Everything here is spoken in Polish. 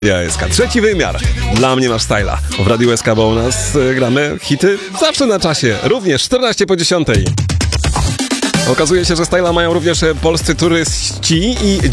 SK. Trzeci wymiar. Dla mnie masz styla. W Radiu SK, bo u nas gramy hity zawsze na czasie. Również 14:10. Okazuje się, że styla mają również polscy turyści i